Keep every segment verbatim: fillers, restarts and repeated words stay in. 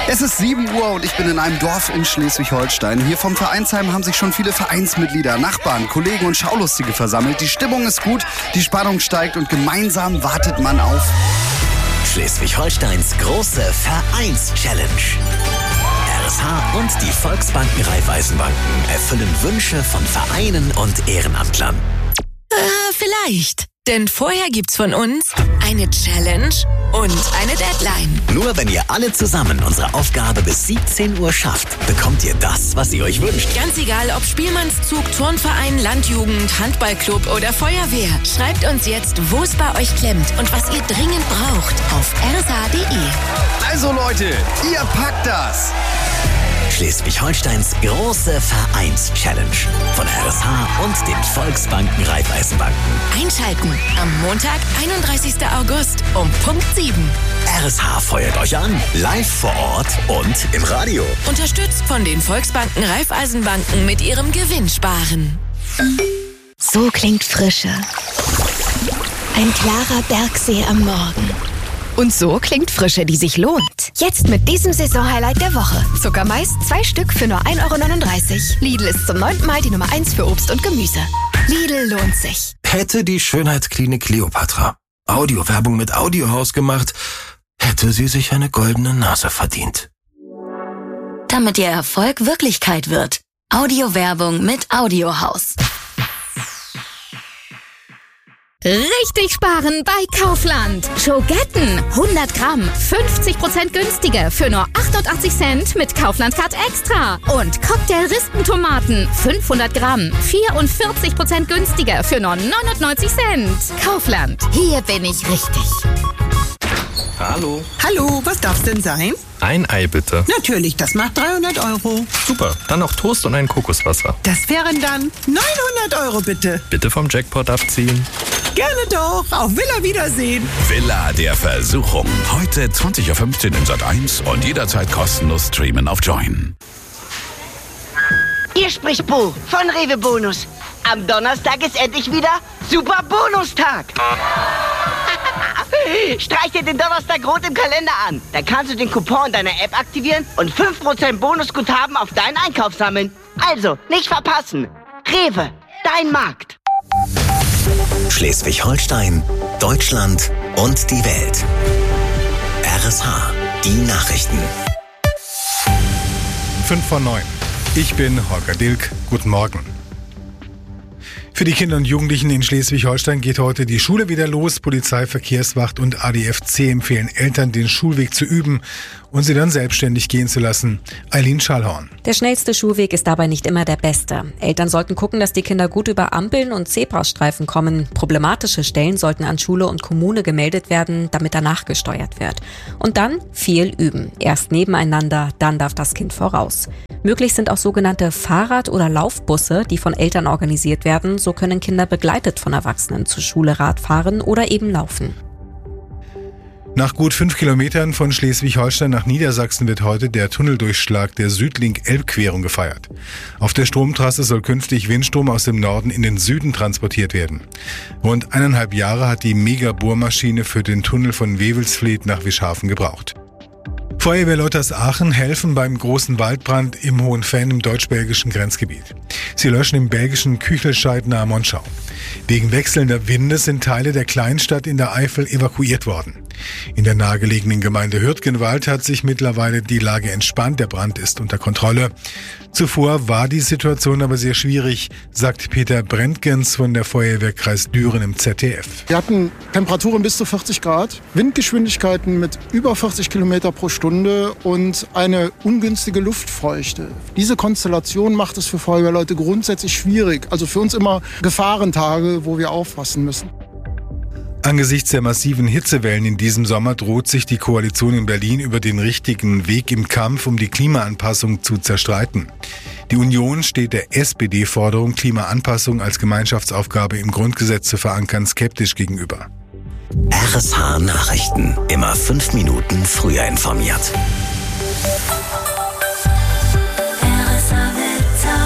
Es ist sieben Uhr und ich bin in einem Dorf in Schleswig-Holstein. Hier vom Vereinsheim haben sich schon viele Vereinsmitglieder, Nachbarn, Kollegen und Schaulustige versammelt. Die Stimmung ist gut, die Spannung steigt und gemeinsam wartet man auf Schleswig-Holsteins große Vereins-Challenge. R S H und die Volksbanken Raiffeisenbanken erfüllen Wünsche von Vereinen und Ehrenamtlern. Äh, vielleicht. Denn vorher gibt's von uns eine Challenge und eine Deadline. Nur wenn ihr alle zusammen unsere Aufgabe bis siebzehn Uhr schafft, bekommt ihr das, was ihr euch wünscht. Ganz egal, ob Spielmannszug, Turnverein, Landjugend, Handballclub oder Feuerwehr. Schreibt uns jetzt, wo es bei euch klemmt und was ihr dringend braucht auf r s h punkt d e. Also Leute, ihr packt das! Schleswig-Holsteins große Vereins-Challenge von R S H und den Volksbanken Raiffeisenbanken. Einschalten am Montag, einunddreißigsten August um Punkt sieben. R S H feuert euch an, live vor Ort und im Radio. Unterstützt von den Volksbanken Raiffeisenbanken mit ihrem Gewinnsparen. So klingt Frische. Ein klarer Bergsee am Morgen. Und so klingt Frische, die sich lohnt. Jetzt mit diesem Saisonhighlight der Woche. Zuckermais, zwei Stück für nur ein Euro neununddreißig. Lidl ist zum neunten Mal die Nummer eins für Obst und Gemüse. Lidl lohnt sich. Hätte die Schönheitsklinik Kleopatra Audiowerbung mit Audiohaus gemacht, hätte sie sich eine goldene Nase verdient. Damit ihr Erfolg Wirklichkeit wird. Audiowerbung mit Audiohaus. Richtig sparen bei Kaufland. Schogetten, hundert Gramm, fünfzig Prozent günstiger für nur achtundachtzig Cent mit Kaufland Card Extra. Und Cocktail-Rispentomaten, fünfhundert Gramm, vierundvierzig Prozent günstiger für nur neunundneunzig Cent. Kaufland, hier bin ich richtig. Hallo. Hallo, was darf's denn sein? Ein Ei bitte. Natürlich, das macht dreihundert Euro. Super, dann noch Toast und ein Kokoswasser. Das wären dann neunhundert Euro bitte. Bitte vom Jackpot abziehen. Gerne doch, auf Villa Wiedersehen. Villa der Versuchung. Heute zwanzig Uhr fünfzehn in Sat eins und jederzeit kostenlos streamen auf Join. Hier spricht Bo von Rewe Bonus. Am Donnerstag ist endlich wieder Super Bonustag. Streich dir den Donnerstag rot im Kalender an. Dann kannst du den Coupon deiner App aktivieren und fünf Prozent Bonusguthaben auf deinen Einkauf sammeln. Also, nicht verpassen. Rewe, dein Markt. Schleswig-Holstein, Deutschland und die Welt. R S H, die Nachrichten. fünf vor neun. Ich bin Holger Dilk. Guten Morgen. Für die Kinder und Jugendlichen in Schleswig-Holstein geht heute die Schule wieder los. Polizei, Verkehrswacht und A D F C empfehlen Eltern, den Schulweg zu üben und sie dann selbstständig gehen zu lassen. Eileen Schallhorn. Der schnellste Schulweg ist dabei nicht immer der beste. Eltern sollten gucken, dass die Kinder gut über Ampeln und Zebrastreifen kommen. Problematische Stellen sollten an Schule und Kommune gemeldet werden, damit danach gesteuert wird. Und dann viel üben. Erst nebeneinander, dann darf das Kind voraus. Möglich sind auch sogenannte Fahrrad- oder Laufbusse, die von Eltern organisiert werden. So können Kinder begleitet von Erwachsenen zur Schule Rad fahren oder eben laufen. Nach gut fünf Kilometern von Schleswig-Holstein nach Niedersachsen wird heute der Tunneldurchschlag der Südlink-Elbquerung gefeiert. Auf der Stromtrasse soll künftig Windstrom aus dem Norden in den Süden transportiert werden. Rund eineinhalb Jahre hat die Mega-Bohrmaschine für den Tunnel von Wewelsfleth nach Wischhafen gebraucht. Feuerwehrleute aus Aachen helfen beim großen Waldbrand im Hohenfenn im deutsch-belgischen Grenzgebiet. Sie löschen im belgischen Küchelscheid nahe Monschau. Wegen wechselnder Winde sind Teile der Kleinstadt in der Eifel evakuiert worden. In der nahegelegenen Gemeinde Hürtgenwald hat sich mittlerweile die Lage entspannt. Der Brand ist unter Kontrolle. Zuvor war die Situation aber sehr schwierig, sagt Peter Brentgens von der Feuerwehrkreis Düren im Z D F. Wir hatten Temperaturen bis zu vierzig Grad, Windgeschwindigkeiten mit über vierzig Kilometer pro Stunde und eine ungünstige Luftfeuchte. Diese Konstellation macht es für Feuerwehrleute grundsätzlich schwierig. Also für uns immer Gefahrentage, wo wir aufpassen müssen. Angesichts der massiven Hitzewellen in diesem Sommer droht sich die Koalition in Berlin über den richtigen Weg im Kampf um die Klimaanpassung zu zerstreiten. Die Union steht der S P D-Forderung, Klimaanpassung als Gemeinschaftsaufgabe im Grundgesetz zu verankern, skeptisch gegenüber. R S H Nachrichten. Immer fünf Minuten früher informiert. Tief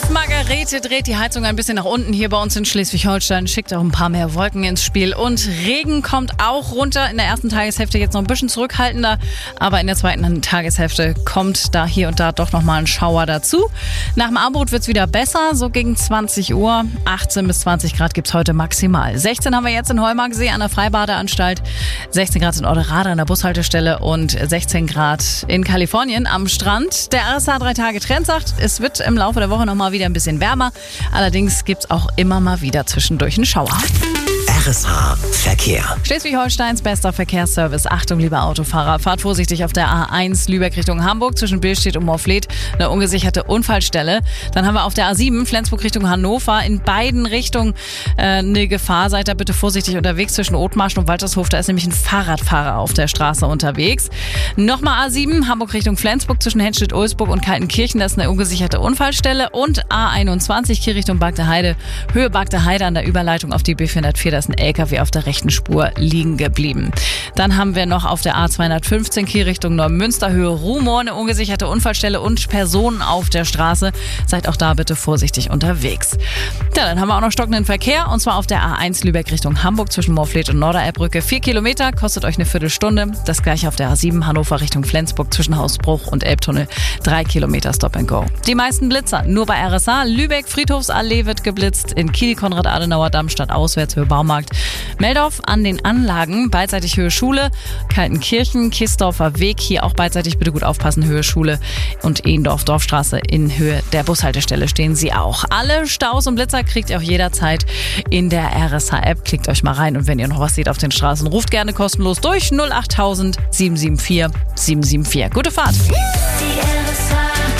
Margarete dreht die Heizung ein bisschen nach unten hier bei uns in Schleswig-Holstein, schickt auch ein paar mehr Wolken ins Spiel und Regen kommt auch runter. In der ersten Tageshälfte jetzt noch ein bisschen zurückhaltender, aber in der zweiten Tageshälfte kommt da hier und da doch nochmal ein Schauer dazu. Nach dem Abendbrot wird's wieder besser, so gegen zwanzig Uhr. achtzehn bis zwanzig Grad gibt's heute maximal. sechzehn haben wir jetzt in Heumarksee an der Freibadeanstalt, sechzehn Grad in Oderade an der Bushaltestelle und sechzehn Grad in Kalifornien am Strand. Der R S H drei Tage Trend sagt, es wird im Laufe der Woche nochmal wieder ein bisschen wärmer. Allerdings gibt's auch immer mal wieder zwischendurch einen Schauer. R S H Verkehr. Schleswig-Holsteins bester Verkehrsservice. Achtung, liebe Autofahrer. Fahrt vorsichtig auf der A eins Lübeck Richtung Hamburg zwischen Billstedt und Morfleet. Eine ungesicherte Unfallstelle. Dann haben wir auf der A sieben Flensburg Richtung Hannover in beiden Richtungen äh, eine Gefahr. Seid da bitte vorsichtig unterwegs zwischen Othmarschen und Waltershof. Da ist nämlich ein Fahrradfahrer auf der Straße unterwegs. Nochmal A sieben Hamburg Richtung Flensburg zwischen Henstedt-Ulsburg und Kaltenkirchen. Das ist eine ungesicherte Unfallstelle. Und A einundzwanzig Kiel Richtung Bagdeheide. Höhe Bagdeheide an der Überleitung auf die B vierhundertvier. Da ist ein L K W auf der rechten Spur liegen geblieben. Dann haben wir noch auf der A zweihundertfünfzehn Kiel Richtung Neumünster, Höhe Rumor, eine ungesicherte Unfallstelle und Personen auf der Straße. Seid auch da bitte vorsichtig unterwegs. Ja, dann haben wir auch noch stockenden Verkehr und zwar auf der A eins Lübeck Richtung Hamburg zwischen Morfleet und Norderelbbrücke. Vier Kilometer, kostet euch eine Viertelstunde. Das gleiche auf der A sieben Hannover Richtung Flensburg zwischen Hausbruch und Elbtunnel. Drei Kilometer Stop and Go. Die meisten Blitzer nur bei R S H. Lübeck, Friedhofsallee wird geblitzt. In Kiel, Konrad-Adenauer-Damm, Stadt auswärts, Höhe Baumarkt. Meldorf an den Anlagen, beidseitig Höhe Schule, Kaltenkirchen, Kisdorfer Weg, hier auch beidseitig bitte gut aufpassen, Höhe Schule und Ehendorf, Dorfstraße in Höhe der Bushaltestelle stehen sie auch. Alle Staus und Blitzer kriegt ihr auch jederzeit in der R S H-App, klickt euch mal rein und wenn ihr noch was seht auf den Straßen, ruft gerne kostenlos durch null acht tausend sieben sieben vier sieben sieben vier. Gute Fahrt! Die R S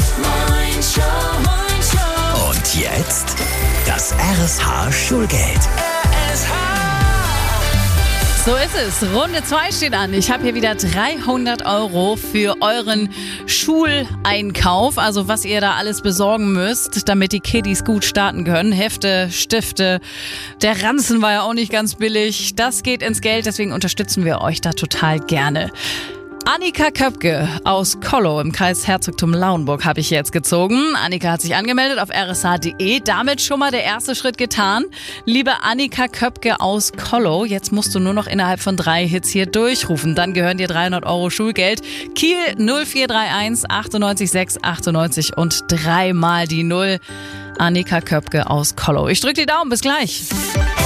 H Moin Show. Und jetzt das R S H Schulgeld. So ist es. Runde zwei steht an. Ich habe hier wieder dreihundert Euro für euren Schuleinkauf. Also was ihr da alles besorgen müsst, damit die Kiddies gut starten können. Hefte, Stifte. Der Ranzen war ja auch nicht ganz billig. Das geht ins Geld, deswegen unterstützen wir euch da total gerne. Annika Köpke aus Kollow im Kreis Herzogtum Lauenburg habe ich jetzt gezogen. Annika hat sich angemeldet auf r s h punkt d e. Damit schon mal der erste Schritt getan. Liebe Annika Köpke aus Kollow, jetzt musst du nur noch innerhalb von drei Hits hier durchrufen. Dann gehören dir dreihundert Euro Schulgeld. Kiel null vier drei eins achtundneunzig sechs achtundneunzig und dreimal die Null. Annika Köpke aus Kollow. Ich drücke die Daumen, bis gleich.